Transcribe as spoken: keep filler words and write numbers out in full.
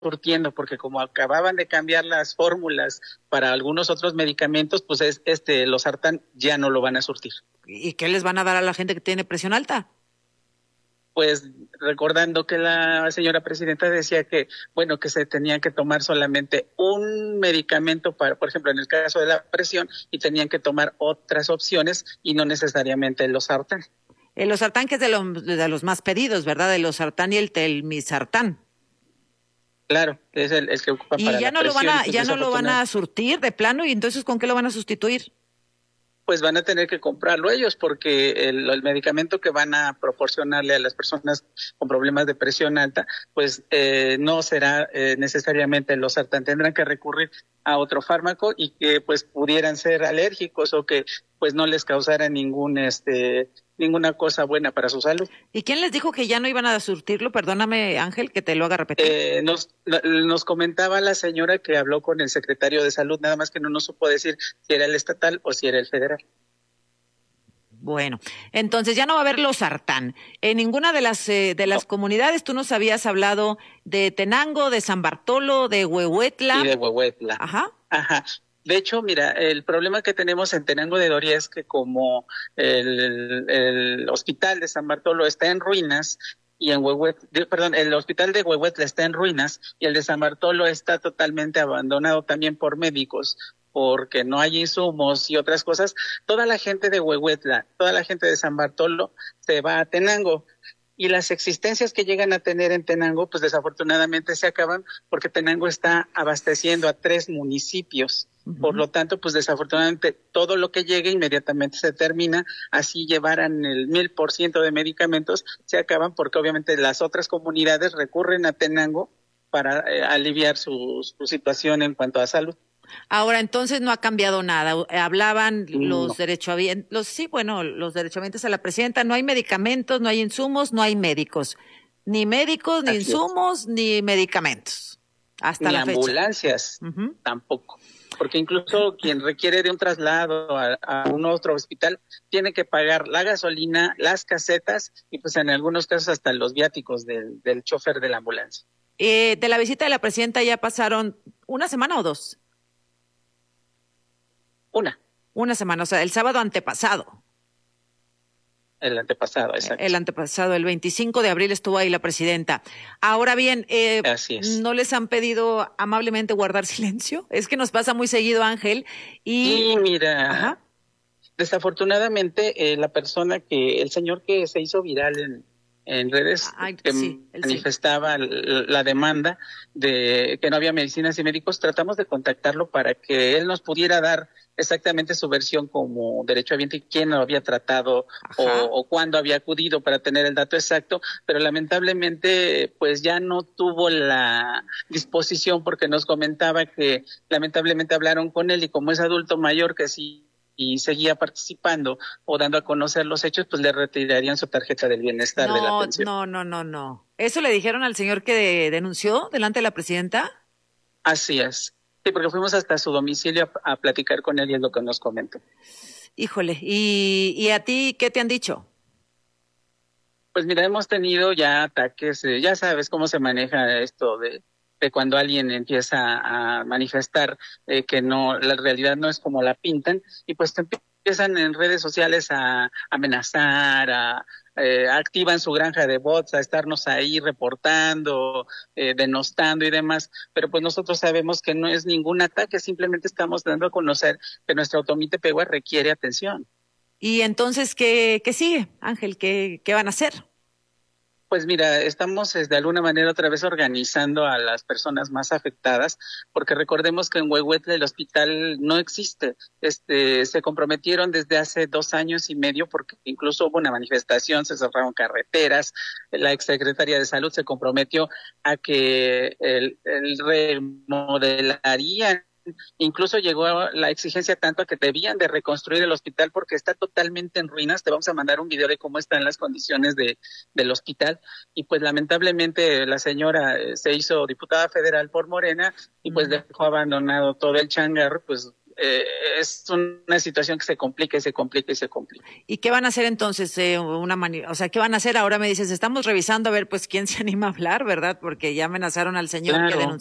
surtiendo, porque como acababan de cambiar las fórmulas para algunos otros medicamentos, pues es, este, los Sartán ya no lo van a surtir. ¿Y qué les van a dar a la gente que tiene presión alta? Pues recordando que la señora presidenta decía que, bueno, que se tenían que tomar solamente un medicamento para, por ejemplo, en el caso de la presión, y tenían que tomar otras opciones y no necesariamente los Sartán. El losartán, que es de, lo, de los más pedidos, ¿verdad? El losartán y el telmisartán. Claro, es el, el que ocupa y para ya la no presión. lo van a, pues ya no lo van a surtir de plano, y entonces ¿con qué lo van a sustituir? Pues van a tener que comprarlo ellos, porque el, el medicamento que van a proporcionarle a las personas con problemas de presión alta, pues eh, no será eh, necesariamente el losartán. Tendrán que recurrir a otro fármaco y que pues pudieran ser alérgicos o que pues no les causara ningún este ninguna cosa buena para su salud. ¿Y quién les dijo que ya no iban a surtirlo? Perdóname, Ángel, que te lo haga repetir. Eh, nos, nos comentaba la señora que habló con el secretario de Salud, nada más que no nos supo decir si era el estatal o si era el federal. Bueno, entonces ya no va a haber losartán. En ninguna de las eh, de las no. comunidades tú nos habías hablado de Tenango, de San Bartolo, de Huehuetla. Y de Huehuetla. Ajá. Ajá. De hecho, mira, el problema que tenemos en Tenango de Doria es que como el, el hospital de San Bartolo está en ruinas y en Huehuetla, perdón, el hospital de Huehuetla está en ruinas y el de San Bartolo está totalmente abandonado también por médicos, porque no hay insumos y otras cosas, toda la gente de Huehuetla, toda la gente de San Bartolo se va a Tenango. Y las existencias que llegan a tener en Tenango, pues desafortunadamente se acaban porque Tenango está abasteciendo a tres municipios. Uh-huh. Por lo tanto, pues desafortunadamente todo lo que llegue inmediatamente se termina. Así llevaran el mil por ciento de medicamentos, se acaban porque obviamente las otras comunidades recurren a Tenango para eh, aliviar su, su situación en cuanto a salud. Ahora, entonces no ha cambiado nada. Hablaban los no. derechohabientes, los, sí, bueno, los derechohabientes a la presidenta, no hay medicamentos, no hay insumos, no hay médicos. Ni médicos, ni Así insumos, es. Ni medicamentos. Hasta ni la fecha. ambulancias, uh-huh. tampoco. Porque incluso quien requiere de un traslado a, a un otro hospital tiene que pagar la gasolina, las casetas y pues en algunos casos hasta los viáticos del, del chofer de la ambulancia. Eh, de la visita de la presidenta ya pasaron una semana o dos. Una. Una semana, o sea, el sábado antepasado. El antepasado, exacto. El antepasado, el veinticinco de abril estuvo ahí la presidenta. Ahora bien, eh, Así es. ¿no les han pedido amablemente guardar silencio? Es que nos pasa muy seguido, Ángel. Y, y mira, Ajá. desafortunadamente eh, la persona que, el señor que se hizo viral en, en redes, Ay, que sí, manifestaba sí. la, la demanda de que no había medicinas y médicos, tratamos de contactarlo para que él nos pudiera dar exactamente su versión como derechohabiente y quién lo había tratado o, o cuándo había acudido para tener el dato exacto, pero lamentablemente pues ya no tuvo la disposición porque nos comentaba que lamentablemente hablaron con él y como es adulto mayor que sí y seguía participando o dando a conocer los hechos, pues le retirarían su tarjeta del bienestar no, de la pensión. No, no, no, no. ¿Eso le dijeron al señor que de, denunció delante de la presidenta? Así es. Sí, porque fuimos hasta su domicilio a, a platicar con él y es lo que nos comentó. Híjole, ¿y, y a ti qué te han dicho? Pues mira, hemos tenido ya ataques, eh, ya sabes cómo se maneja esto de, de cuando alguien empieza a manifestar eh, que no, la realidad no es como la pintan, y pues empiezan en redes sociales a amenazar, a Eh, activan su granja de bots, a estarnos ahí reportando, eh, denostando y demás, pero pues nosotros sabemos que no es ningún ataque, simplemente estamos dando a conocer que nuestra Otomí Tepehua requiere atención. ¿Y entonces qué, qué sigue, Ángel? ¿Qué, qué van a hacer? Pues mira, estamos de alguna manera otra vez organizando a las personas más afectadas, porque recordemos que en Huehuetla el hospital no existe. Este, se comprometieron desde hace dos años y medio, porque incluso hubo una manifestación, se cerraron carreteras, la exsecretaria de Salud se comprometió a que el, el remodelarían. Incluso llegó la exigencia tanto a que debían de reconstruir el hospital porque está totalmente en ruinas. Te vamos a mandar un video de cómo están las condiciones de, del hospital. Y pues lamentablemente la señora se hizo diputada federal por Morena y pues dejó abandonado todo el changarro, pues eh, es una situación que se complica y se complica y se complica. ¿Y qué van a hacer entonces? Eh, una mani o sea, ¿qué van a hacer? Ahora me dices, estamos revisando a ver pues quién se anima a hablar, ¿verdad? Porque ya amenazaron al señor Claro. que denunció